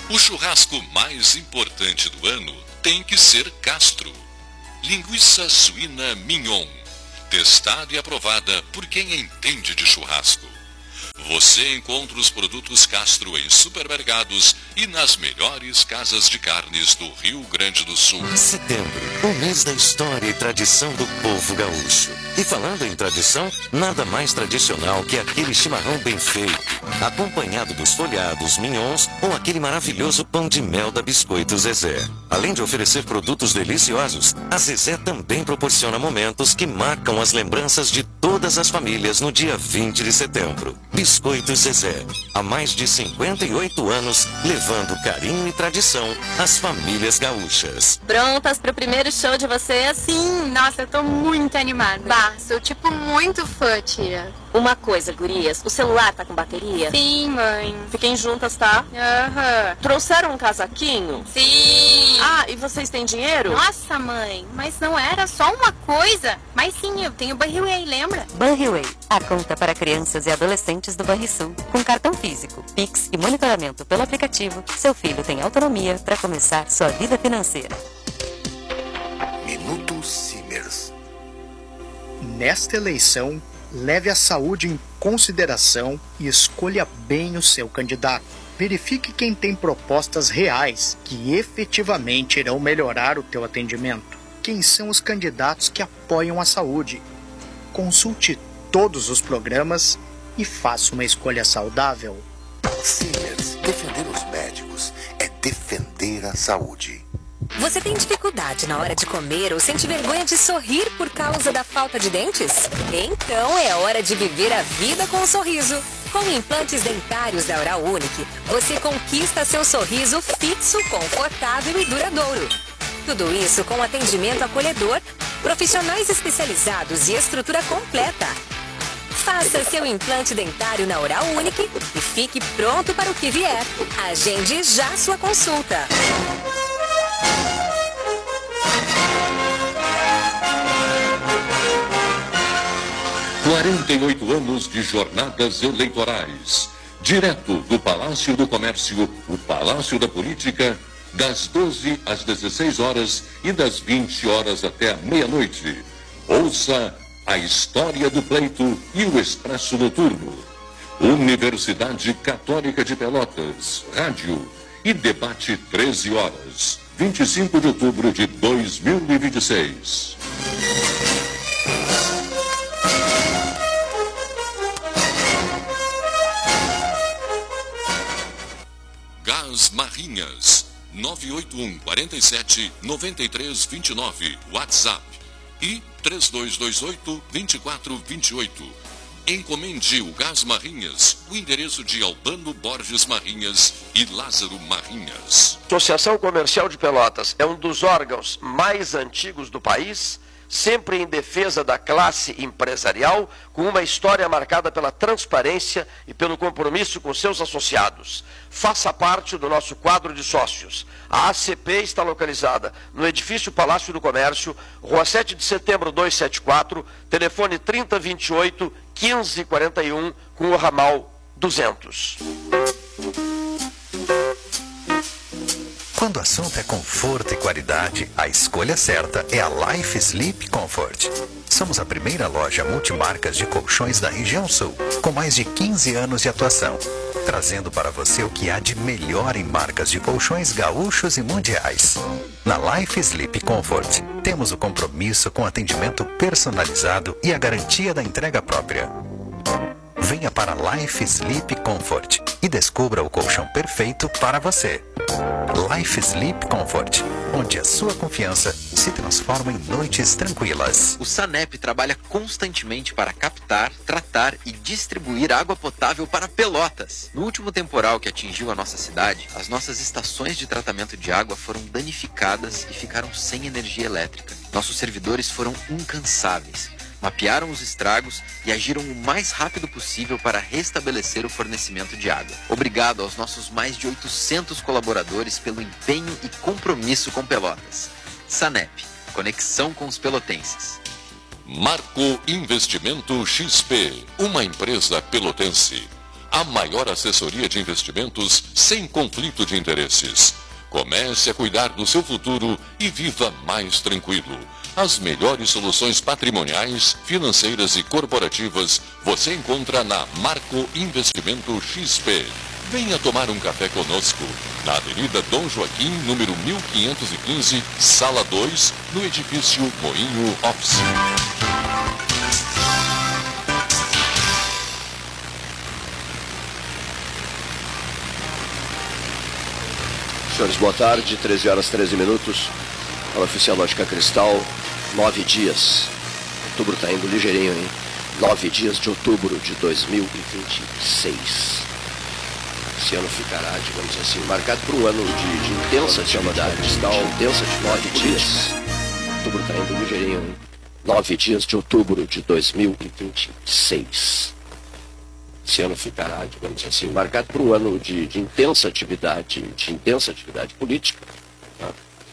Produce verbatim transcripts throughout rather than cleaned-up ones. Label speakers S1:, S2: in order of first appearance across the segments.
S1: O churrasco mais importante do ano tem que ser Castro. Linguiça suína mignon, testada e aprovada por quem entende de churrasco. Você encontra os produtos Castro em supermercados e nas melhores casas de carnes do Rio Grande do Sul.
S2: Setembro, o mês da história e tradição do povo gaúcho. E falando em tradição, nada mais tradicional que aquele chimarrão bem feito, acompanhado dos folhados, mignons ou aquele maravilhoso pão de mel da Biscoito Zezé. Além de oferecer produtos deliciosos, a Zezé também proporciona momentos que marcam as lembranças de todas as famílias no dia vinte de setembro. Biscoito Zezé, há mais de cinquenta e oito anos, levando carinho e tradição às famílias gaúchas.
S3: Prontas para o primeiro show de vocês?
S4: Sim, nossa, eu tô muito animada. Bah, sou tipo muito fã, tia.
S3: Uma coisa, gurias, o celular tá com bateria?
S4: Sim, mãe.
S3: Fiquem juntas, tá?
S4: Aham. Uhum.
S3: Trouxeram um casaquinho?
S4: Sim.
S3: Ah, e vocês têm dinheiro?
S4: Nossa, mãe, mas não era só uma coisa. Mas sim, eu tenho Banriway, lembra?
S5: Banriway, a conta para crianças e adolescentes do Banrisul. Com cartão físico, Pix e monitoramento pelo aplicativo, seu filho tem autonomia para começar sua vida financeira.
S6: Minuto Simers.
S7: Nesta eleição, leve a saúde em consideração e escolha bem o seu candidato. Verifique quem tem propostas reais que efetivamente irão melhorar o teu atendimento. Quem são os candidatos que apoiam a saúde? Consulte todos os programas e faça uma escolha saudável.
S6: Simers, defender os médicos é defender a saúde.
S8: Você tem dificuldade na hora de comer ou sente vergonha de sorrir por causa da falta de dentes? Então é hora de viver a vida com um sorriso. Com implantes dentários da Oral Unique, você conquista seu sorriso fixo, confortável e duradouro. Tudo isso com atendimento acolhedor, profissionais especializados e estrutura completa. Faça seu implante dentário na Oral Unique e fique pronto para o que vier. Agende já sua consulta.
S1: quarenta e oito anos de jornadas eleitorais. Direto do Palácio do Comércio, o Palácio da Política, das doze às dezesseis horas e das vinte horas até a meia-noite. Ouça a história do pleito e o Expresso Noturno. Universidade Católica de Pelotas, rádio e debate treze horas, vinte e cinco de outubro de dois mil e vinte e seis. Gás Marrinhas, nove oito um, quatro sete, nove três dois nove, WhatsApp e três dois dois oito, dois quatro dois oito. Encomende o Gás Marrinhas, o endereço de Albano Borges Marrinhas e Lázaro Marrinhas.
S9: Associação Comercial de Pelotas é um dos órgãos mais antigos do país, sempre em defesa da classe empresarial, com uma história marcada pela transparência e pelo compromisso com seus associados. Faça parte do nosso quadro de sócios. A A C P está localizada no edifício Palácio do Comércio, Rua sete de setembro duzentos e setenta e quatro, telefone trinta, vinte e oito, quinze, quarenta e um, com o ramal duzentos.
S10: Quando o assunto é conforto e qualidade, a escolha certa é a Life Sleep Comfort. Somos a primeira loja multimarcas de colchões da região sul, com mais de quinze anos de atuação, trazendo para você o que há de melhor em marcas de colchões gaúchos e mundiais. Na Life Sleep Comfort, temos o compromisso com atendimento personalizado e a garantia da entrega própria. Venha para Life Sleep Comfort e descubra o colchão perfeito para você. Life Sleep Comfort, onde a sua confiança se transforma em noites tranquilas.
S11: O SANEP trabalha constantemente para captar, tratar e distribuir água potável para Pelotas. No último temporal que atingiu a nossa cidade, as nossas estações de tratamento de água foram danificadas e ficaram sem energia elétrica. Nossos servidores foram incansáveis. Mapearam os estragos e agiram o mais rápido possível para restabelecer o fornecimento de água. Obrigado aos nossos mais de oitocentos colaboradores pelo empenho e compromisso com Pelotas. SANEP, conexão com os pelotenses.
S1: Marco Investimento X P, uma empresa pelotense. a maior assessoria de investimentos sem conflito de interesses. Comece a cuidar do seu futuro e viva mais tranquilo. As melhores soluções patrimoniais, financeiras e corporativas você encontra na Marco Investimento X P. Venha tomar um café conosco na Avenida Dom Joaquim, número mil quinhentos e quinze, Sala dois, no edifício Moinho Office.
S9: Senhores, boa tarde, treze horas, treze minutos. Fala Oficial Lógica Cristal, nove dias. Outubro está indo ligeirinho, hein? Nove dias de outubro de dois mil e vinte e seis. Esse ano ficará, digamos assim, marcado por um ano de, de intensa atividade cristal, intensa de nove dias. Outubro está indo ligeirinho, hein? Nove dias de outubro de dois mil e vinte e seis. Esse ano ficará, digamos assim, marcado por um ano de, de intensa atividade, de intensa atividade política, tá?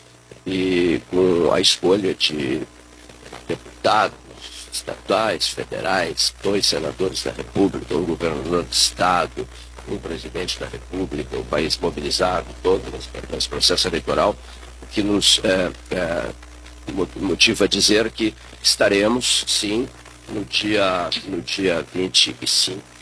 S9: E com a escolha de deputados estaduais, federais, dois senadores da República, um governador do Estado, um presidente da República, o país mobilizado todo nesse processo eleitoral, que nos é, é, motiva a dizer que estaremos, sim, no dia, no dia vinte e cinco.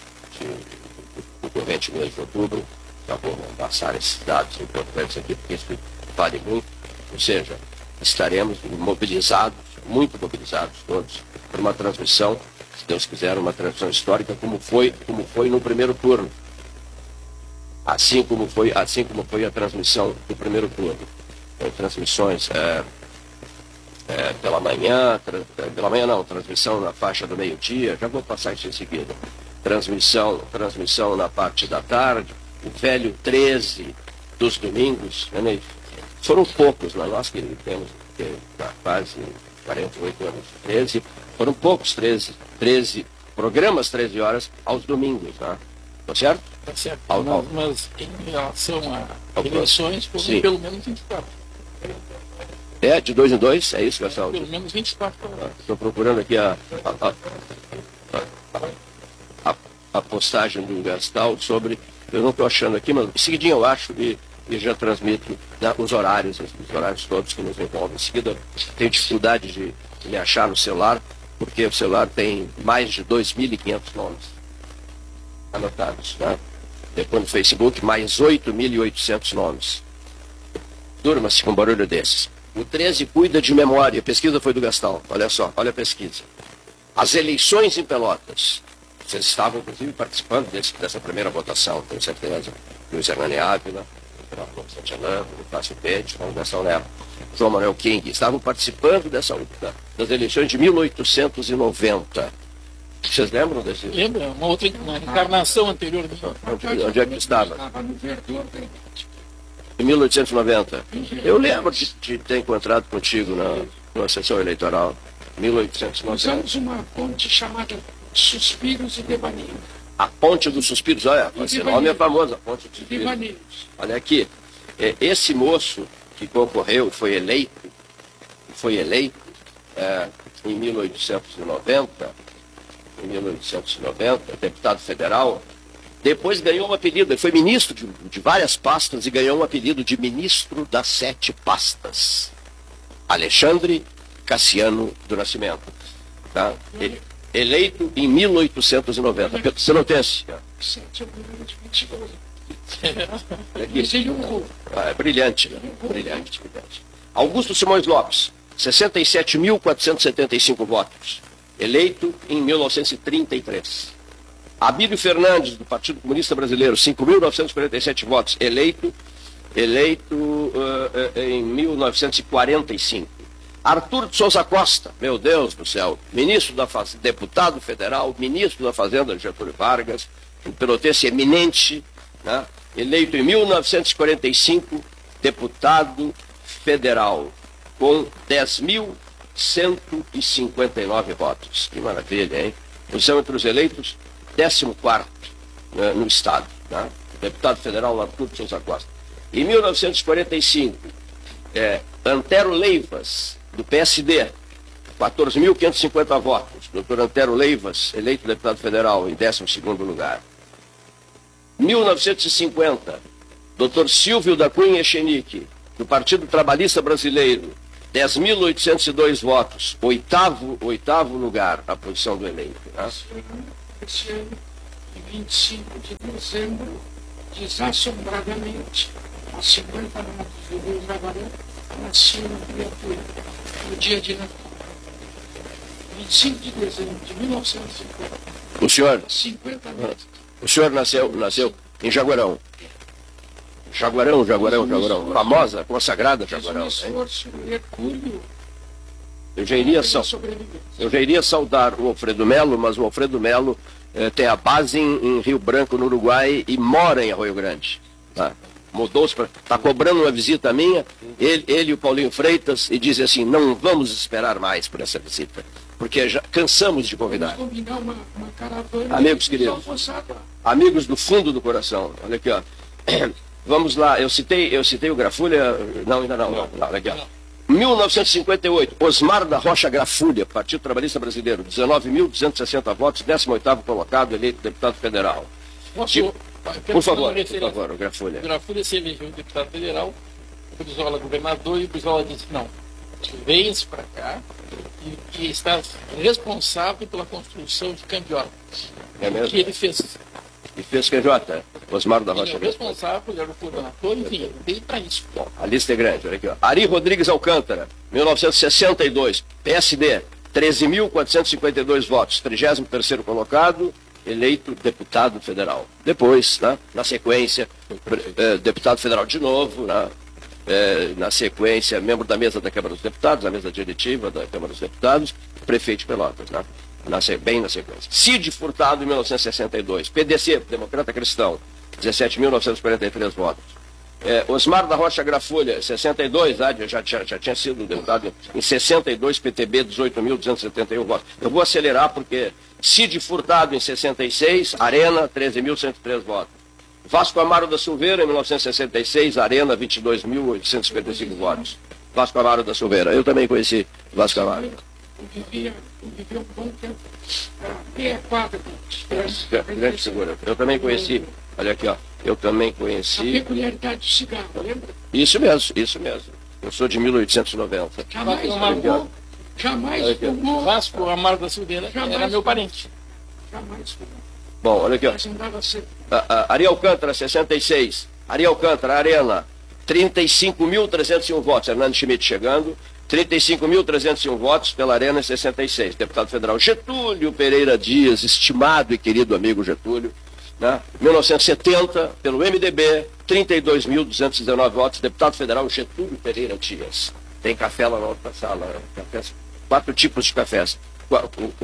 S9: O corrente mês de outubro, já vou passar esses dados importantes aqui, porque isso vale muito, ou seja, estaremos mobilizados, muito mobilizados todos, por uma transmissão, se Deus quiser, uma transmissão histórica, como foi, como foi no primeiro turno, assim como foi, assim como foi a transmissão do primeiro turno. Então, transmissões é, é, pela manhã, tra, pela manhã não, transmissão na faixa do meio-dia, já vou passar isso em seguida. Transmissão, transmissão na parte da tarde, o velho treze dos domingos, né? Foram poucos, né? Nós que temos que, quase quarenta e oito anos, treze, foram poucos treze, treze programas, treze horas aos domingos, né? Tá certo?
S12: Tá certo,
S9: ao, ao...
S12: mas em relação a eleições, foram
S9: Sim.
S12: pelo menos vinte e quatro.
S9: É, de dois em dois, é isso, Gastão?
S12: Pelo menos vinte e quatro horas.
S9: Estou procurando aqui a... a, a, a, a a postagem do Gastal sobre, eu não estou achando aqui, mas em seguidinho eu acho e, e já transmito, né, os horários, os horários todos que nos envolvem. Em seguida, tenho dificuldade de me achar no celular, porque o celular tem mais de dois mil e quinhentos nomes anotados, né? Depois no Facebook, mais oito mil e oitocentos nomes. Durma-se com um barulho desses. O treze cuida de memória, a pesquisa foi do Gastal, olha só, olha a pesquisa. As eleições em Pelotas. Vocês estavam, inclusive, participando desse, dessa primeira votação, tenho certeza. Luiz Hernani Ávila, o Santilano, o Cássio Pente, a Fundação Nero, João Manuel King, estavam participando dessa, das eleições de mil oitocentos e noventa. Vocês lembram desse?
S12: Lembra? Uma outra uma encarnação anterior.
S9: Onde, onde é que estava? Em mil oitocentos e noventa. Eu lembro de, de ter encontrado contigo na, na sessão eleitoral. mil oitocentos e noventa.
S12: Usamos uma ponte chamada Suspiros e Devaneios.
S9: A Ponte dos Suspiros, olha, esse nome é famoso, a Ponte dos Suspiros.
S12: Devaneios.
S9: Olha aqui, esse moço que concorreu, foi eleito, foi eleito é, em mil oitocentos e noventa, em mil oitocentos e noventa, deputado federal, depois ganhou um apelido, ele foi ministro de, de várias pastas e ganhou um apelido de ministro das sete pastas. Alexandre Cassiano do Nascimento. Tá? Ele, eleito em mil oitocentos e noventa. Você não tem esse? É, é brilhante, né? Brilhante, brilhante. Augusto Simões Lopes, sessenta e sete mil quatrocentos e setenta e cinco votos. Eleito em mil novecentos e trinta e três. Abílio Fernandes, do Partido Comunista Brasileiro, cinco mil novecentos e quarenta e sete votos. Eleito, eleito uh, uh, em mil novecentos e quarenta e cinco. Arthur de Souza Costa, meu Deus do céu, ministro da Faz... deputado federal, ministro da Fazenda de Getúlio Vargas, um pelotense eminente, né? Eleito em mil novecentos e quarenta e cinco, deputado federal, com dez mil cento e cinquenta e nove votos. Que maravilha, hein? Posição entre os eleitos, décimo quarto, né, no Estado. Né? Deputado federal Arthur de Souza Costa. Em mil novecentos e quarenta e cinco, é, Antero Leivas, do P S D, quatorze mil quinhentos e cinquenta votos. doutor Antero Leivas, eleito deputado federal em décimo segundo lugar. mil novecentos e cinquenta, doutor Silvio da Cunha Echenique, do Partido Trabalhista Brasileiro, dez mil oitocentos e dois votos, oitavo, oitavo lugar a posição do elenco. Né?
S12: Esse ano, em vinte e cinco de dezembro, desassombradamente, a cinquenta anos do Rio Jaguarão, nasceu uma criatura, no dia de Natal. vinte e cinco de dezembro de mil novecentos e cinquenta.
S9: O senhor?
S12: cinquenta anos.
S9: O senhor nasceu, nasceu em Jaguarão. Jaguarão, Jaguarão, Jaguarão. Famosa, consagrada Jaguarão.
S12: Esforço, Hercúleo.
S9: Eu já iria, sal... eu já iria saudar o Alfredo Melo, mas o Alfredo Melo eh, tem a base em, em Rio Branco, no Uruguai, e mora em Arroio Grande. Tá? Mudou-se para... Está cobrando uma visita minha, ele, ele e o Paulinho Freitas, e dizem assim, não vamos esperar mais por essa visita, porque já cansamos de convidar.
S12: Vamos combinar uma, uma caravana.
S9: Amigos queridos, amigos do fundo do coração, olha aqui, ó. Vamos lá, eu citei, eu citei o Grafulha, não, ainda não, não, não, olha aqui, ó. mil novecentos e cinquenta e oito, Osmar da Rocha Grafulha, Partido Trabalhista Brasileiro, dezenove mil duzentos e sessenta votos, décimo oitavo colocado, eleito deputado federal.
S13: Posso,
S9: De... Por favor,
S13: por
S9: favor, o Grafulha.
S13: O Grafulha se elegeu deputado federal, o Brizola governador, e o Brizola disse, não, vem-se para cá e, e está responsável pela construção de Cambiola.
S9: É mesmo?
S13: Que ele fez.
S9: E fez Q J, Osmar da Rocha.
S13: Ele é o responsável, ele era o coordenador, enfim, ele veio para isso.
S9: Bom, a lista é grande, olha aqui, ó. Ari Rodrigues Alcântara, mil novecentos e sessenta e dois, P S D, treze mil quatrocentos e cinquenta e dois votos, trigésimo terceiro colocado, eleito deputado federal. Depois, né, na sequência, eh, deputado federal de novo, né, eh, na sequência, membro da mesa da Câmara dos Deputados, da mesa diretiva da Câmara dos Deputados, prefeito de Pelotas, né, na, bem na sequência. Cid Furtado, em mil novecentos e sessenta e dois, P D C, Democrata Cristão, dezessete mil novecentos e quarenta e três votos. É, Osmar da Rocha Grafulha, sessenta e dois, ah, já, já, já tinha sido deputado em sessenta e dois, P T B, dezoito mil duzentos e setenta e um votos. Eu vou acelerar porque Cid Furtado em sessenta e seis, Arena, treze mil cento e três votos. Vasco Amaro da Silveira, em mil novecentos e sessenta e seis, Arena, vinte e dois mil oitocentos e cinquenta e cinco votos. Vasco Amaro da Silveira, eu também conheci Vasco Amaro.
S12: Eu vivia, eu vivia um bom tempo, meia quadra.
S9: Grande figura. Eu também conheci, olha aqui, ó, eu também conheci...
S12: A peculiaridade do cigarro, lembra?
S9: Isso mesmo, isso mesmo. Eu sou de mil oitocentos e noventa.
S12: Jamais fumou, jamais fumou.
S13: Vasco Amaro da Silveira era meu parente.
S12: Jamais fumou.
S9: Bom, olha aqui, ó. A, a, Ari Alcântara, sessenta e seis. Ari Alcântara, Arena, trinta e cinco mil trezentos e um votos. Hernando Schmidt chegando. trinta e cinco mil trezentos e um votos pela Arena em sessenta e seis. Deputado federal Getúlio Pereira Dias, estimado e querido amigo Getúlio. Né? mil novecentos e setenta, pelo M D B, trinta e dois mil duzentos e dezenove votos. Deputado federal Getúlio Pereira Dias. Tem café lá na outra sala. Cafés, quatro tipos de cafés. Quatro,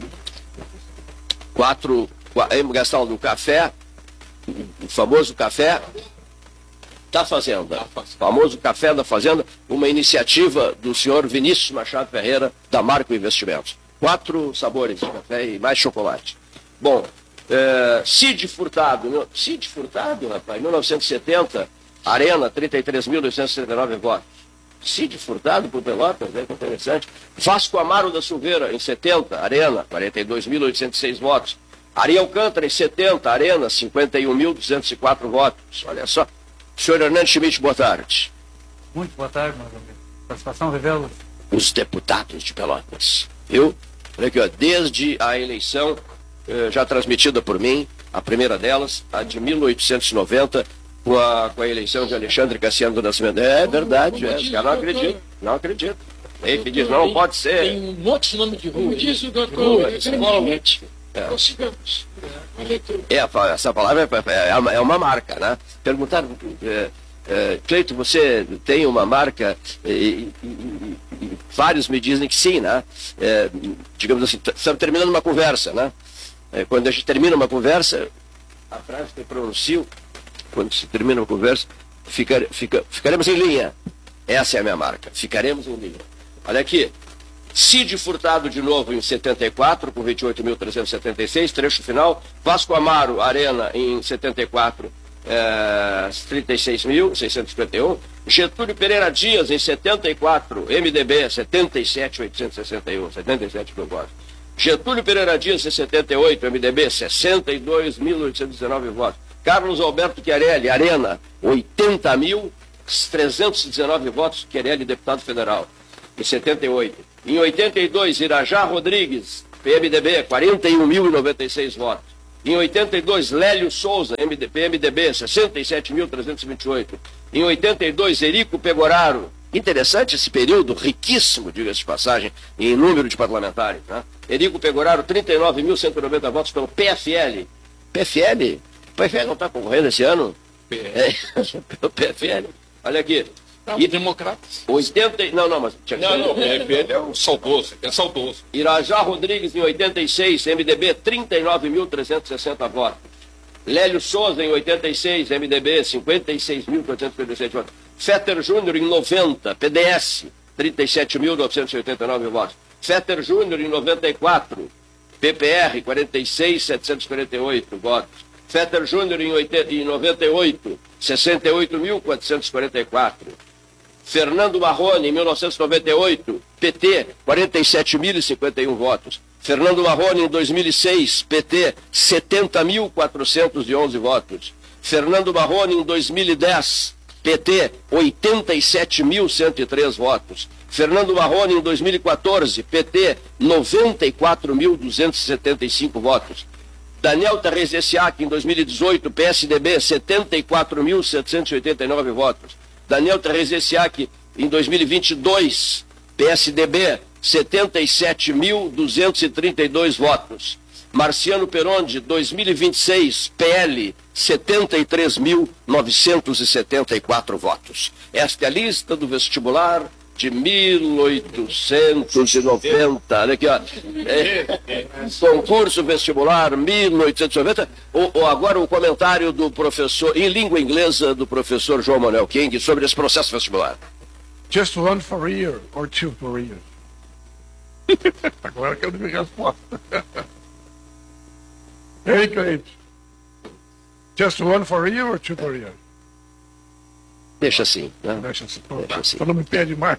S9: quatro Gastão, do café, o famoso café da Fazenda, o famoso café da Fazenda, uma iniciativa do senhor Vinícius Machado Ferreira, da Marco Investimentos. Quatro sabores de café e mais chocolate. Bom, é, Cid Furtado, Cid Furtado, rapaz, mil novecentos e setenta, Arena, trinta e três mil novecentos e setenta e nove votos. Cid Furtado por Pelotas, né, que interessante. Vasco Amaro da Silveira, em setenta, Arena, quarenta e dois mil oitocentos e seis votos. Ari Alcântara, em setenta, Arena, cinquenta e um mil duzentos e quatro votos. Olha só. Senhor Hernando Schmidt, boa tarde.
S14: Muito boa tarde, meu amigo. Participação revela.
S9: Os deputados de Pelotas. Eu, olha aqui, ó, desde a eleição eh, já transmitida por mim, a primeira delas, a de mil oitocentos e noventa, com a, com a eleição de Alexandre Cassiano do Nascimento. É verdade, é, eu não acredito, não acredito. Ele que diz, não pode ser.
S13: Tem um monte de nome de rua.
S12: Como diz o doutor, grandemente.
S9: É.
S12: Prossigamos.
S9: É, essa palavra é, é uma marca, né? Perguntaram, é, é, Cleito, você tem uma marca? E, e, e, e vários me dizem que sim, né? É, digamos assim, estamos terminando uma conversa, né? É, quando a gente termina uma conversa, a frase que eu pronuncio, quando se termina uma conversa, ficar, fica, ficaremos em linha. Essa é a minha marca, ficaremos em linha. Olha aqui. Cid Furtado de novo em setenta e quatro, com vinte e oito mil trezentos e setenta e seis, trecho final. Vasco Amaro, Arena, em setenta e quatro, é, trinta e seis mil seiscentos e cinquenta e um. Getúlio Pereira Dias, em setenta e quatro, M D B, setenta e sete mil oitocentos e sessenta e um, setenta e sete mil votos. Getúlio Pereira Dias, em setenta e oito, M D B, sessenta e dois mil oitocentos e dezenove votos. Carlos Alberto Chiarelli, Arena, oitenta mil trezentos e dezenove votos, Chiarelli, deputado federal, em setenta e oito. Em oitenta e dois, Irajá Rodrigues, P M D B, quarenta e um mil e noventa e seis votos. Em oitenta e dois, Lélio Souza, M D, P M D B, sessenta e sete mil trezentos e vinte e oito. Em oitenta e dois, Erico Pegoraro. Interessante esse período, riquíssimo, diga-se de passagem, em número de parlamentares. Né? Erico Pegoraro, trinta e nove mil cento e noventa votos pelo P F L. P F L? O P F L não está concorrendo esse ano? É, pelo P F L. Olha aqui.
S13: E democratas?
S9: oitenta, não, não, mas... Tinha que
S1: não, não, o P F L é um saudoso, é saudoso.
S9: Irajá Rodrigues, em oitenta e seis, M D B, trinta e nove mil trezentos e sessenta votos. Lélio Souza, em oitenta e seis, M D B, cinquenta e seis mil quatrocentos e cinquenta e sete votos. Fetter Júnior, em noventa, P D S, trinta e sete mil novecentos e oitenta e nove votos. Fetter Júnior, em noventa e quatro, P P R, quarenta e seis mil setecentos e quarenta e oito votos. Fetter Júnior, em, em noventa e oito, sessenta e oito mil quatrocentos e quarenta e quatro. Fernando Marrone, em mil novecentos e noventa e oito, P T, quarenta e sete mil e cinquenta e um votos. Fernando Marrone, em dois mil e seis, P T, setenta mil quatrocentos e onze votos. Fernando Marrone, em dois mil e dez, P T, oitenta e sete mil cento e três votos. Fernando Marrone, em dois mil e quatorze, P T, noventa e quatro mil duzentos e setenta e cinco votos. Daniel Terreziak, em dois mil e dezoito, P S D B, setenta e quatro mil setecentos e oitenta e nove votos. Daniel Terreziak, em dois mil e vinte e dois, P S D B, setenta e sete mil duzentos e trinta e dois votos. Marciano Peronde, dois mil e vinte e seis, P L, setenta e três mil novecentos e setenta e quatro votos. Esta é a lista do vestibular de mil oitocentos e noventa. Olha aqui, ó. É, concurso vestibular mil oitocentos e noventa. Ou, ou agora o comentário do professor, em língua inglesa, do professor João Manuel King sobre esse processo vestibular.
S12: Just one for a year or two for a year. Agora que eu dei a resposta. Hey, great. Just one for a year or two for a year?
S9: Deixa assim, né?
S12: Deixa assim. Pô,
S9: Deixa assim.
S12: Então não me pede mais.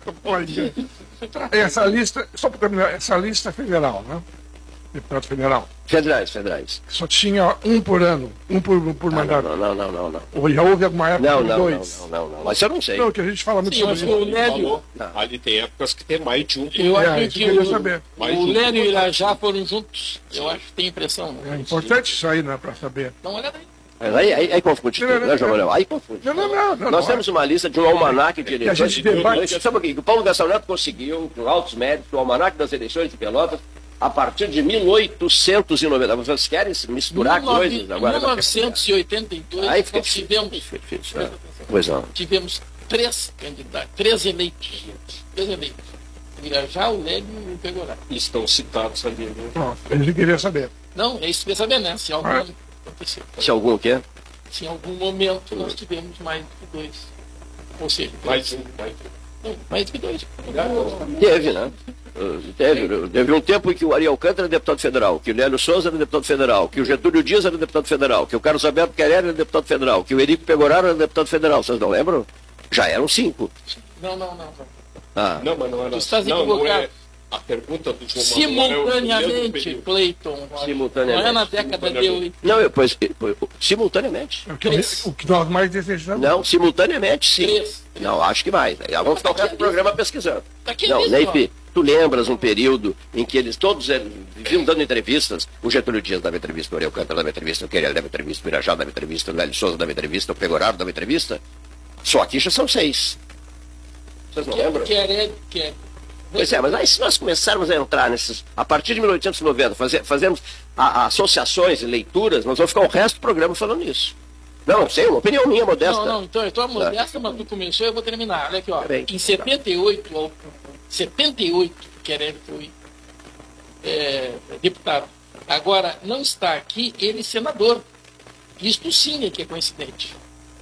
S12: Essa lista, só para terminar, essa lista é federal, né? Deputado federal.
S9: Federais, federais.
S12: Só tinha um por ano, um por, por
S9: ah,
S12: mandato.
S9: Não, não, não, não, não.
S12: Ou já houve alguma época
S9: não,
S12: de
S9: não,
S12: dois?
S9: Não, não, não, não. Mas eu não sei.
S12: Não, que a gente fala muito
S13: Sim,
S12: sobre
S13: mas
S12: isso.
S13: o Lélio...
S1: Ali tem épocas que tem mais de um.
S13: Eu
S12: É,
S13: acho
S12: isso
S13: que
S12: eu queria
S13: o,
S12: saber.
S13: o Lélio e o Irajá foram juntos. Eu acho que tem impressão.
S12: É importante isso aí, né, para saber.
S13: Não, olha daí.
S9: Aí, aí, aí confunde tudo, né, João Manuel? Aí confunde.
S12: Não, não, não. não
S9: Nós
S12: não.
S9: temos uma lista de um almanaque de eleições.
S12: a gente debate.
S9: Sabe o que o Paulo Gastão Neto conseguiu, com altos méritos, o almanaque das eleições de Pelotas, a partir de mil oitocentos e noventa. Vocês querem misturar
S13: Nove,
S9: coisas agora?
S13: Em mil novecentos e oitenta e dois,
S9: aí fica
S13: nós tivemos,
S9: é. Pois não.
S13: tivemos três candidatos, três eleitos. Três eleitos. O Irajá, o Lélio e o Pegoraro.
S1: Estão citados ali. Né?
S12: Não, ele queria saber.
S13: Não, é isso que eu queria saber, né? Se algum
S12: Ah.
S13: aconteceu.
S9: Se algum o quê?
S13: Se em algum momento nós tivemos mais do que dois. Ou seja,
S1: Mais um, mais
S13: não, mais do que dois.
S9: Teve, né? Uh, Teve. Teve um tempo em que o Ari Alcântara era deputado federal, que o Lélio Souza era deputado federal, que o Getúlio Dias era deputado federal, que o Carlos Alberto Chiarelli era deputado federal, que o Erico Pegoraro era deputado federal. Vocês não lembram? Já eram cinco.
S13: Não, não, não. não.
S9: Ah.
S1: Não, mas não era.
S13: Tu estás
S1: não,
S13: equivocado.
S1: não é a pergunta do João Manuel.
S13: Simultaneamente, Cleiton.
S9: Simultaneamente.
S13: Não é na década de oitenta.
S9: Não, eu, pois, pois, simultaneamente.
S12: É o que, o que nós mais desejamos.
S9: Não, simultaneamente, sim.
S13: Três.
S9: Não, acho que mais. Aí vamos ficar o resto do programa pesquisando.
S13: Tá aqui
S9: Não,
S13: mesmo,
S9: Neipe, tu lembras um período em que eles todos eh, viviam dando entrevistas? O Getúlio Dias dava entrevista, o Ari Alcântara dava entrevista, o Querel dava entrevista, o Irajá dava entrevista, o Lélio Souza dava entrevista, o Pegoraro dava entrevista. Só aqui já são seis. Vocês não lembram?
S13: Que é, que é.
S9: Pois é, mas aí se nós começarmos a entrar nesses, a partir de mil oitocentos e noventa, fazer, fazermos a, a associações e leituras, nós vamos ficar o resto do programa falando isso. Não, não sei, uma opinião minha modesta.
S13: Não, não, então eu estou modesta, mas tu começou, eu vou terminar. Olha aqui, ó.
S9: Bem,
S13: em setenta e oito, ó, setenta e oito, Querelli foi é, deputado. Agora, não está aqui ele senador. Isto sim é que é coincidente.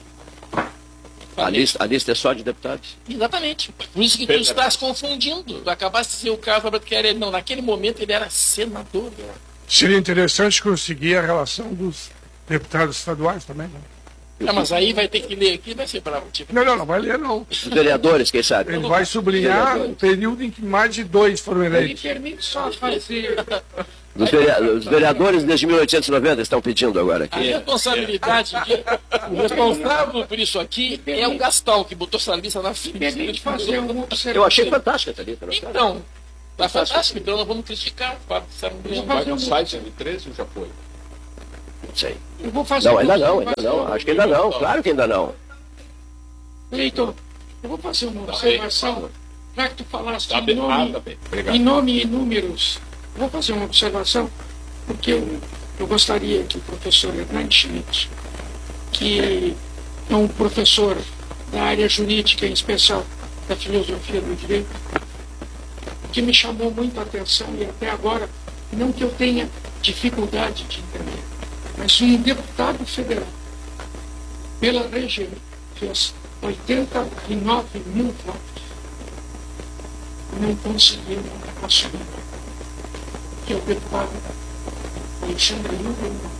S9: A lista, a lista é só de deputados?
S13: Exatamente. Por isso que tu estás confundindo. Tu acabaste de ser o caso Alberto Querelli. Não, naquele momento ele era senador.
S12: Seria interessante conseguir a relação dos deputados estaduais também, né?
S13: Ah, mas aí vai ter que ler aqui, vai ser bravo. Tipo.
S12: Não, não, não vai ler, não.
S9: Os vereadores, quem sabe?
S12: Ele vai sublinhar o período em que mais de dois foram
S13: Ele
S12: eleitos.
S13: permite só fazer.
S15: Dos vereadores, os vereadores desde mil oitocentos e noventa estão pedindo agora aqui.
S13: A responsabilidade, de, o responsável por isso aqui é o Gastão, que botou essa lista na frente.
S12: De fazer uma observação.
S15: Eu achei fantástica essa lista.
S13: Então, tá fantástico, então nós vamos criticar o fato de estar
S1: no site M treze ou já foi?
S15: Não sei.
S12: Eu vou fazer
S15: não, ainda não, ainda não. Acho que ainda não, claro que ainda não.
S12: Eleitor, eu vou fazer uma
S1: Tá
S12: observação,
S1: bem,
S12: já que tu falaste
S1: tá
S12: em,
S1: bem,
S12: nome,
S1: ah, tá bem. Obrigado.
S12: em nome e números. Eu vou fazer uma observação, porque eu, eu gostaria que o professor Hernani Schmidt, que é um professor da área jurídica, em especial da filosofia do direito, que me chamou muito a atenção, e até agora, não que eu tenha dificuldade de entender, mas um deputado federal, pela região, fez oitenta e nove mil votos, não conseguiu assumir, que é o deputado Alexandre Lula.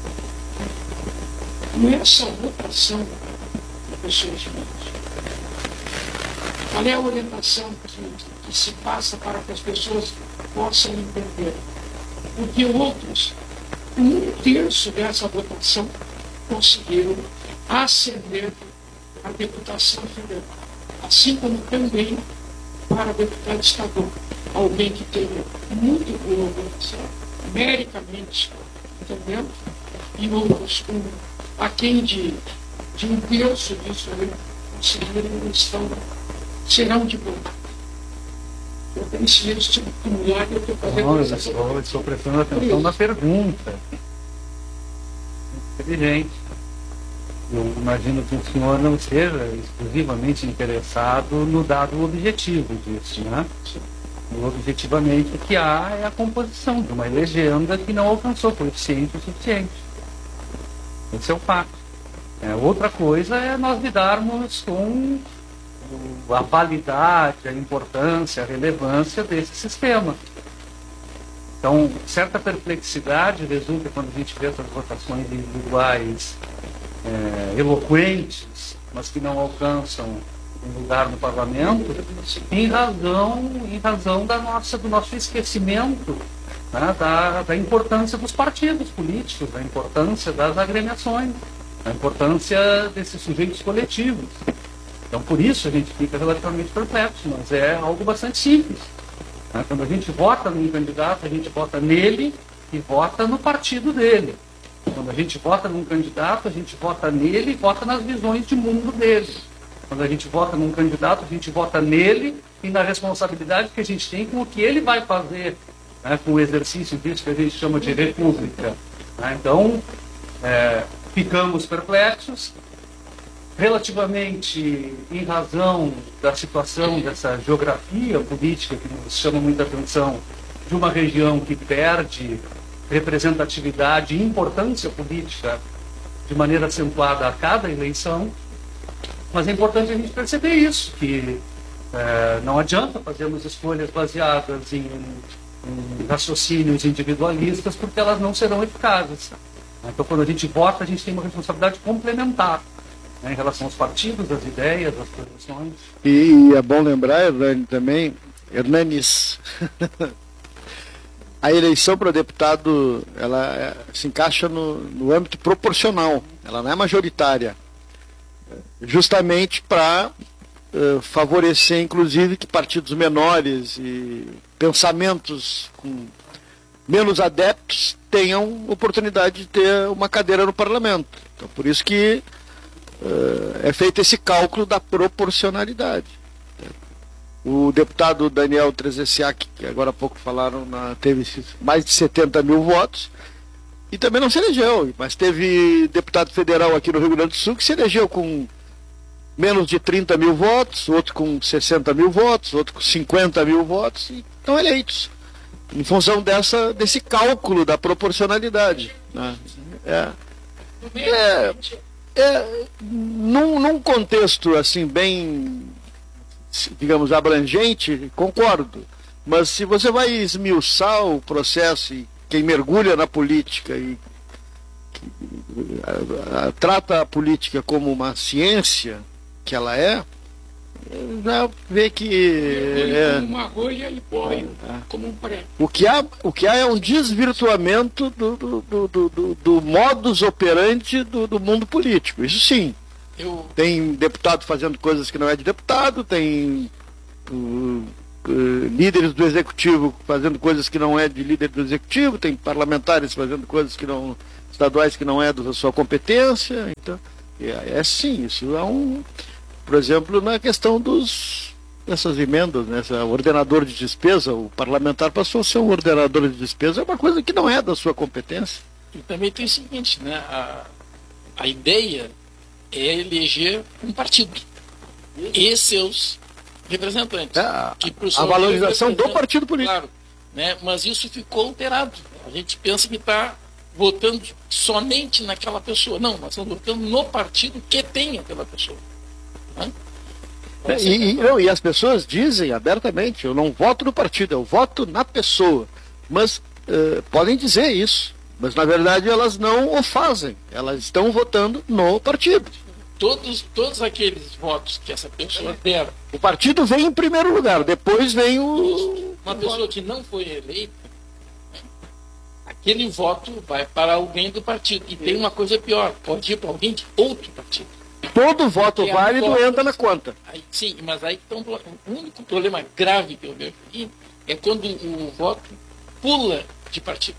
S12: Nessa votação, professor Schmidt, qual é a orientação que, que se passa para que as pessoas possam entender? Porque outros, um terço dessa votação, conseguiram ascender a deputação federal, assim como também para deputado estadual, alguém que teve muito boa votação, numericamente, entendendo? E outros com aquém de, de um terço disso aí, conseguiram estão, serão de boa. Eu tenho esse esse acumular e eu estou fazendo
S14: Não, eu
S12: essa
S14: estou, eu estou prestando atenção na pergunta. Inteligente. Eu imagino que o senhor não seja exclusivamente interessado no dado objetivo disso, né? O objetivamente o que há é a composição de uma legenda que não alcançou coeficiente o suficiente. Esse é o fato. É, outra coisa é nós lidarmos com a validade, a importância, a relevância desse sistema. Então, certa perplexidade resulta quando a gente vê essas votações individuais é, eloquentes, mas que não alcançam um lugar no parlamento, em razão, em razão da nossa, do nosso esquecimento, né, da, da importância dos partidos políticos, da importância das agremiações, da importância desses sujeitos coletivos. Então, por isso a gente fica relativamente perplexo, mas é algo bastante simples. Né? Quando a gente vota num candidato, a gente vota nele e vota no partido dele. Quando a gente vota num candidato, a gente vota nele e vota nas visões de mundo dele. Quando a gente vota num candidato, a gente vota nele e na responsabilidade que a gente tem com o que ele vai fazer, né, com o exercício disso que a gente chama de república. Né? Então, é, ficamos perplexos, relativamente em razão da situação dessa geografia política que nos chama muita atenção, de uma região que perde representatividade e importância política de maneira acentuada a cada eleição. Mas é importante a gente perceber isso, que é, não adianta fazermos escolhas baseadas em, em raciocínios individualistas, porque elas não serão eficazes. Então, quando a gente vota, a gente tem uma responsabilidade complementar, né, em relação aos partidos, às ideias, às posições.
S16: E é bom lembrar, Hernani, também, Hernanes, a eleição para deputado, ela é, se encaixa no, no âmbito proporcional, ela não é majoritária. Justamente para uh, favorecer, inclusive, que partidos menores e pensamentos com menos adeptos tenham oportunidade de ter uma cadeira no parlamento. Então, por isso que uh, é feito esse cálculo da proporcionalidade. O deputado Daniel Trezessiak, que agora há pouco falaram, na, teve mais de setenta mil votos, e também não se elegeu, mas teve deputado federal aqui no Rio Grande do Sul que se elegeu com menos de trinta mil votos, outro com sessenta mil votos, outro com cinquenta mil votos, e estão eleitos, em função dessa, desse cálculo da proporcionalidade. Né? É, é, é, num, num contexto assim bem, digamos, abrangente, concordo, mas se você vai esmiuçar o processo e quem mergulha na política e que, a, a, trata a política como uma ciência que ela é, já vê que
S12: É,
S16: é,
S12: como uma rolha e põe como um pré.
S16: o, que há, o que há é um desvirtuamento do, do, do, do, do, do modus operandi do, do mundo político. Isso sim.
S12: Eu...
S16: Tem deputado fazendo coisas que não é de deputado, tem uh, uh, líderes do executivo fazendo coisas que não é de líder do executivo, tem parlamentares fazendo coisas que não estaduais que não é da sua competência. Então, é, é sim, isso é um, por exemplo, na questão dos dessas emendas, né, esse ordenador de despesa, o parlamentar passou a ser um ordenador de despesa, é uma coisa que não é da sua competência.
S12: E também tem o seguinte, né, a, a ideia é eleger um partido e seus representantes.
S16: É,
S12: que
S16: a valorização do partido político.
S12: Claro, né, mas isso ficou alterado. A gente pensa que está votando somente naquela pessoa. Não, nós estamos votando no partido que tem aquela pessoa. Né?
S16: É, e, e, não, e as pessoas dizem abertamente, eu não voto no partido, eu voto na pessoa. Mas uh, podem dizer isso. Mas na verdade elas não o fazem. Elas estão votando no partido.
S12: Todos, todos aqueles votos que essa pessoa der.
S16: O partido vem em primeiro lugar, depois vem o.
S12: Uma pessoa que não foi eleita, aquele voto vai para alguém do partido. E tem uma coisa pior, pode ir para alguém de outro partido.
S16: Todo voto válido voto, entra na conta.
S12: Aí, sim, mas aí então, o único problema grave que eu vejo aqui é quando o voto pula de partido.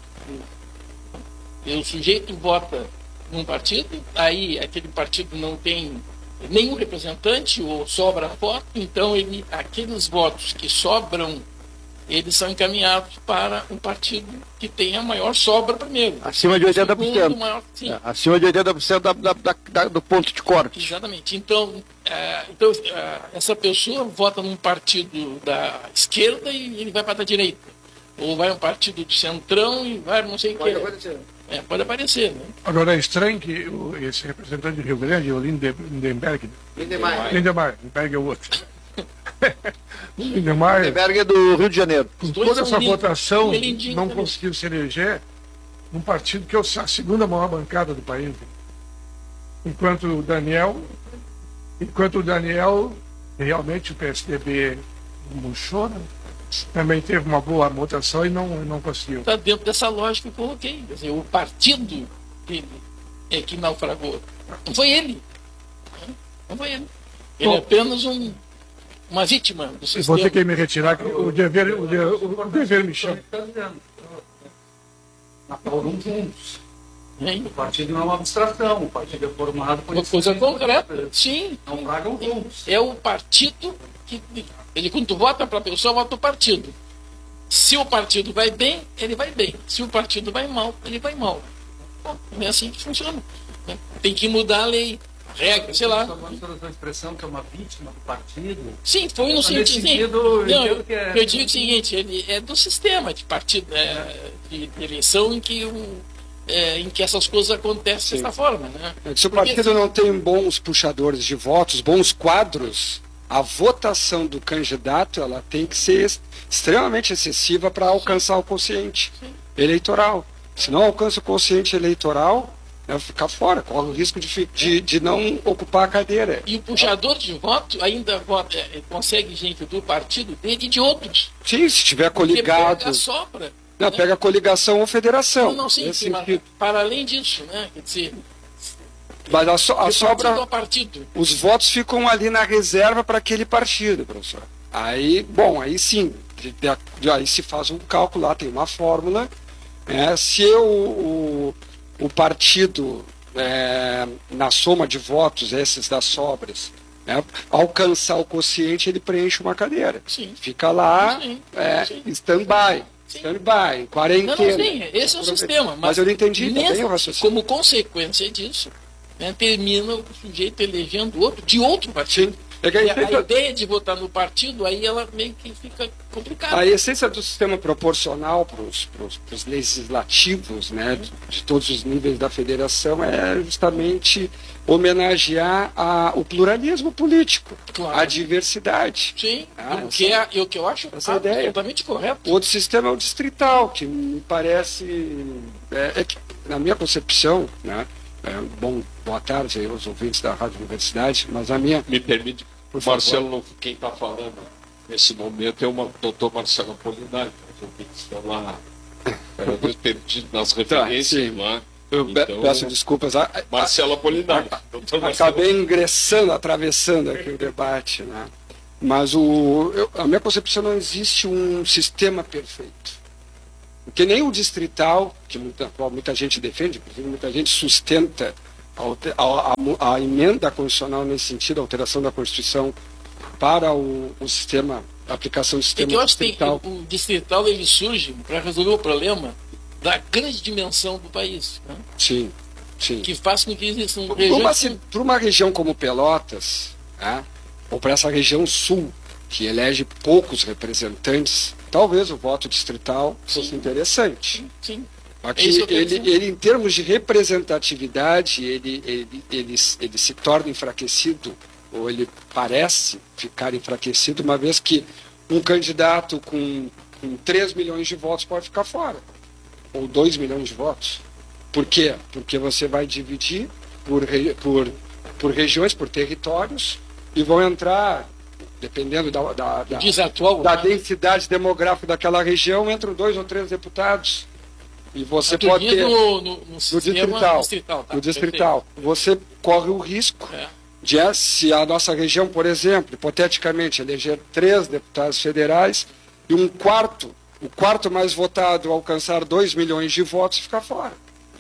S12: O sujeito vota num partido, aí aquele partido não tem nenhum representante ou sobra voto, então ele, aqueles votos que sobram, eles são encaminhados para um partido que tem a maior sobra primeiro.
S16: Acima de oitenta por cento.
S12: Maior,
S16: é, acima de oitenta por cento da, da, da, da, do ponto de corte.
S12: Exatamente. Então, é, então é, essa pessoa vota num partido da esquerda e ele vai para a direita. Ou vai um partido de centrão e vai não sei o que.
S16: Pode aparecer.
S12: É, pode aparecer, né?
S17: Agora é estranho que o, esse representante do Rio Grande, o Linde, Lindenberg.
S16: Lindemeyer.
S17: Lindemeyer, Lindenberg é o outro. Lindemeyer.
S16: Lindenberg é do Rio de Janeiro.
S17: Com toda essa
S12: lindo,
S17: votação,
S12: lindinho,
S17: não
S12: também.
S17: conseguiu se eleger num partido que é a segunda maior bancada do país. Enquanto o Daniel, enquanto o Daniel, realmente o P S D B murchou, né? Também teve uma boa votação e não, não conseguiu.
S12: Está dentro dessa lógica que eu coloquei. Quer dizer, o partido dele é que naufragou. Não foi ele. Não foi ele. Ele
S17: Bom,
S12: é apenas um, uma vítima do sistema.
S17: Vou ter que me retirar, que o dever, o dever, o dever me chama.
S14: Naufragam juntos. O partido não é uma abstração, o partido é formado por...
S12: Uma coisa concreta, sim.
S14: Naufragam juntos.
S12: É o partido que... Ele, quando tu vota para a pessoa, vota o partido. Se o partido vai bem, ele vai bem. Se o partido vai mal, ele vai mal. Bom, é assim que funciona. Né? Tem que mudar a lei, regra, sei lá.
S14: Você a expressão que é uma vítima do partido?
S12: Sim, foi no sentido.
S14: sentido
S12: Não, eu,
S14: que é...
S12: eu digo o seguinte, ele é do sistema de partido, é, de, de eleição em que o É, em que essas coisas acontecem Sim. dessa forma, né?
S18: Se o partido Porque, não tem bons puxadores de votos, bons quadros, a votação do candidato ela tem que ser extremamente excessiva para alcançar o quociente Sim. eleitoral. Se não alcança o quociente eleitoral, vai ficar fora, corre o risco de, de, de não ocupar a cadeira.
S12: E o puxador de voto ainda vota, é, consegue gente do partido dele e de outros.
S18: Sim, se tiver coligado.
S12: Pega a sobra.
S18: Não, né? Pega coligação ou federação.
S12: Não, não, sim, sim, mas para além disso, né? Quer dizer,
S18: mas a, so, a sobra,
S12: partido.
S18: Os votos ficam ali na reserva para aquele partido, professor. Aí, bom, aí sim, de, de, aí se faz um cálculo lá, tem uma fórmula. É, se o, o, o partido, é, na soma de votos, esses das sobras, é, alcançar o quociente, ele preenche uma cadeira.
S12: Sim.
S18: Fica lá,
S12: sim,
S18: é,
S12: sim.
S18: stand-by. Stand-by, quarentena.
S12: Não, não, sim, esse é o sistema. Mas,
S18: mas eu não entendi
S12: nessa,
S18: também o raciocínio.
S12: Como consequência disso, né, termina o sujeito elegendo outro, de outro partido.
S18: Sim. É que a,
S12: a,
S18: essência...
S12: a ideia de votar no partido, aí ela meio que fica complicada.
S18: A essência do sistema proporcional para os legislativos, né, de, de todos os níveis da federação, é justamente homenagear a, o pluralismo político,
S12: claro.
S18: A diversidade.
S12: Sim,
S18: ah,
S12: o, que é, o que eu acho
S18: essa
S12: absolutamente correto.
S18: O outro sistema é o distrital, que me parece, é, é que, na minha concepção, né, é, bom, boa tarde aí aos ouvintes da Rádio Universidade, mas a minha...
S19: Me permite
S18: Por favor.
S19: Marcelo, quem está falando nesse momento é o doutor Marcelo Apolinário, que eu estou lá é, perdido nas referências,
S18: tá,
S19: lá.
S18: Eu
S19: então,
S18: peço desculpas. A, a,
S19: Marcelo Apolinário. doutor
S18: Acabei
S19: Marcelo...
S18: ingressando, atravessando aqui o debate, né? Mas o, eu, a minha concepção, não existe um sistema perfeito. Porque nem o distrital, que muita, muita gente defende, inclusive muita gente sustenta a, a, a, a emenda constitucional nesse sentido, a alteração da Constituição para o, o sistema, a aplicação do sistema
S13: é que eu acho
S18: distrital.
S13: Que o distrital ele surge para resolver o problema da grande dimensão do país. Né?
S18: Sim, sim.
S13: Que faz com que existam
S18: Para
S13: regiões...
S18: uma, para uma região como Pelotas, né? Ou para essa região sul, que elege poucos representantes, talvez o voto distrital fosse interessante.
S13: Sim.
S18: Aqui, é ele, ele, em termos de representatividade, ele, ele, ele, ele se torna enfraquecido, ou ele parece ficar enfraquecido, uma vez que um candidato com, com três milhões de votos pode ficar fora, ou dois milhões de votos. Por quê? Porque você vai dividir por, por, por regiões, por territórios, e vão entrar, dependendo da, da, da,
S13: Desatual,
S18: da
S13: né?
S18: densidade demográfica daquela região, entram dois ou três deputados. E você
S13: Outro
S18: pode ter...
S13: No, no, no,
S18: no
S13: sistema
S18: distrital.
S13: distrital, tá?
S18: No distrital. Você corre o risco
S13: É.
S18: de, se a nossa região, por exemplo, hipoteticamente, eleger três deputados federais e um quarto, o quarto mais votado alcançar dois milhões de votos e ficar fora.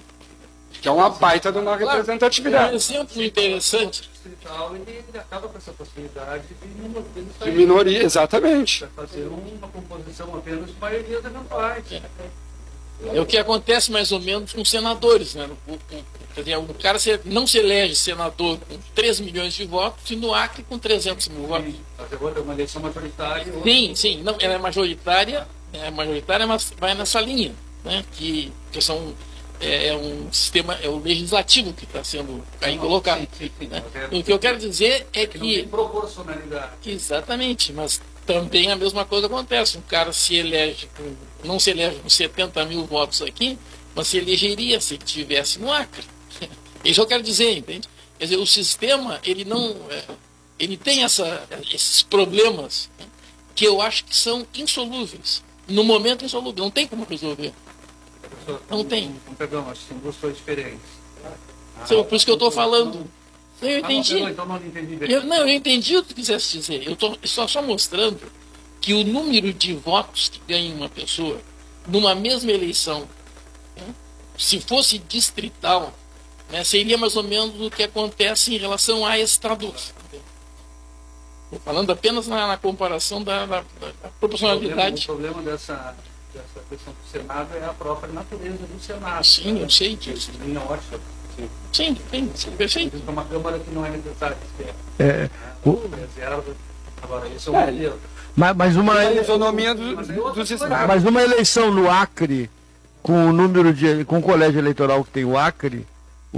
S18: Que é uma baita de uma representatividade.
S13: Um exemplo interessante.
S14: Ele, ele acaba com essa possibilidade de minoria.
S18: De minoria, exatamente.
S14: Para fazer uma composição apenas de maioria da eventuais.
S13: É o que acontece mais ou menos com senadores. Né? O, o, quer dizer, o cara se, não se elege senador com três milhões de votos e no Acre com trezentos mil votos.
S14: Fazer uma eleição majoritária.
S13: Sim, sim. Não, ela é majoritária, é majoritária, mas vai nessa linha. Né? Que, que são... É, é um sistema, é o legislativo que está sendo aí colocado. Sim, sim, né? O que eu quero dizer é que.
S14: Não tem proporcionalidade.
S13: Exatamente, mas também a mesma coisa acontece. Um cara se elege, com, não se elege com setenta mil votos aqui, mas se elegeria se ele estivesse no Acre. Isso eu quero dizer, entende? Quer dizer, o sistema, ele não. É, ele tem essa, esses problemas, né, que eu acho que são insolúveis. No momento, insolúveis. Não tem como resolver. Não tem.
S14: Com perdão, acho que são duas coisas diferentes.
S13: Sim, por isso que eu estou falando. Eu entendi.
S14: Ah, não, então não entendi bem.
S13: Eu, não, eu entendi o que tu quisesse dizer. Eu estou só, só mostrando que o número de votos que ganha uma pessoa numa mesma eleição, né, se fosse distrital, né, seria mais ou menos o que acontece em relação a estados. Estou falando apenas na, na comparação da, da, da proporcionalidade.
S14: O problema, o problema dessa... essa questão do Senado é a própria natureza do Senado.
S13: Sim,
S14: né?
S13: eu sei disso.
S14: Linha ótica.
S13: Sim, sim, sim, perfeito.
S14: É uma Câmara que não é necessária.
S7: É, o...
S14: Reserva. Agora, isso é um
S18: É,
S14: modelo.
S7: Mas, mas uma
S18: a isonomia do, do, dos estados.
S7: Mas uma eleição no Acre, com o número de. com o colégio eleitoral que tem o Acre, o,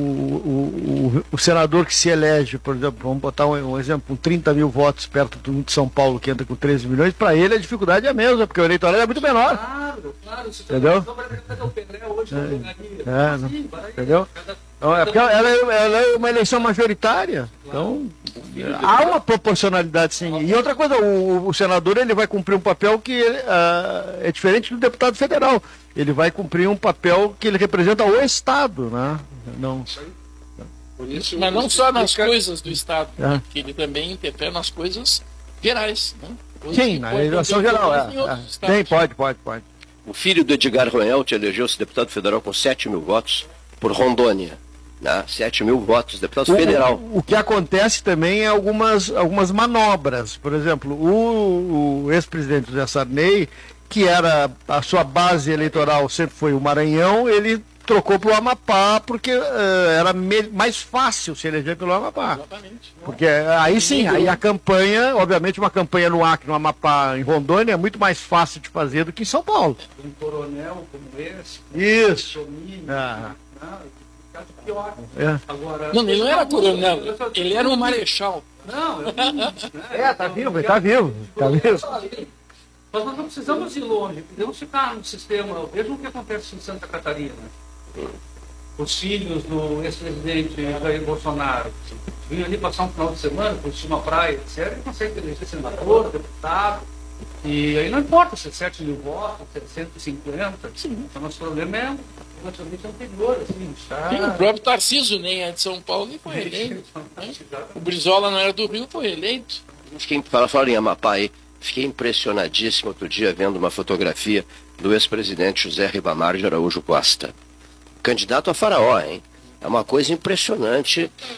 S7: o, o, o senador que se elege, por exemplo, vamos botar um, um exemplo, com trinta mil votos perto do de São Paulo, que entra com treze milhões, para ele a dificuldade é a mesma, porque o eleitoral é muito menor.
S14: Claro, claro. Você
S7: entendeu?
S14: Cadê o Pedré hoje?
S7: É, é, não, entendeu? Então, é porque ela é, ela é uma eleição majoritária. Então, há uma proporcionalidade, sim. E outra coisa, o, o senador ele vai cumprir um papel que ele, uh, é diferente do deputado federal. Ele vai cumprir um papel que ele representa o Estado, né? Não.
S13: Isso, mas não só nas coisas do Estado,
S7: É.
S13: né? Que ele também interfere nas coisas gerais. Né? Coisas
S7: Sim,
S13: que
S7: na
S13: podem
S7: eleição
S13: ter
S7: geral.
S13: em outros
S7: É, é.
S13: estados.
S7: Tem, pode, pode, pode.
S15: O filho do Edgar Royal elegeu-se deputado federal com sete mil votos por Rondônia. Né? sete mil votos, deputado
S7: O,
S15: federal.
S7: o que acontece também é algumas, algumas manobras. Por exemplo, o, o ex-presidente José Sarney, que era a sua base eleitoral sempre foi o Maranhão, ele trocou para o Amapá porque uh, era me, mais fácil se eleger pelo Amapá.
S13: Exatamente.
S7: Porque aí sim, aí a campanha, obviamente uma campanha no Acre, no Amapá, em Rondônia é muito mais fácil de fazer do que em São Paulo.
S14: Um coronel como esse.
S7: Isso.
S14: Domínio,
S7: Ah.
S14: não, caso pior.
S7: É.
S14: Agora,
S13: Não, ele não era coronel, ele era um marechal.
S14: Não, eu não. Né?
S7: É, tá vivo, ele tá vivo. Tá vivo.
S14: Mas nós não precisamos ir longe, podemos ficar no sistema. Vejam o que acontece em Santa Catarina. os filhos do ex-presidente Jair Bolsonaro vinham ali passar um final de semana, curtir uma praia, etcétera, e conseguem eleger senador, deputado, e aí não importa se é sete mil votos, se é cento e cinquenta, sim. O nosso problema é relativamente anterior, assim, está...
S13: Sim, o próprio Tarcísio nem é de São Paulo e foi eleito. Né? O Brizola não era do Rio, foi eleito.
S15: Fiquei, falaram em Amapá aí, fiquei impressionadíssimo outro dia vendo uma fotografia do ex-presidente José Ribamar de Araújo Costa. Candidato a faraó, hein? É uma coisa impressionante